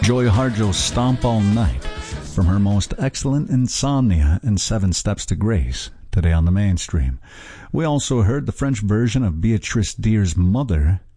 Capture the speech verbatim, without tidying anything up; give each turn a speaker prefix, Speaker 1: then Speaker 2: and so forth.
Speaker 1: Joy Harjo's Stomp All Night from her most excellent Insomnia and Seven Steps to Grace, today on the mainstream. We also heard the French version of Beatrice Deer's Mother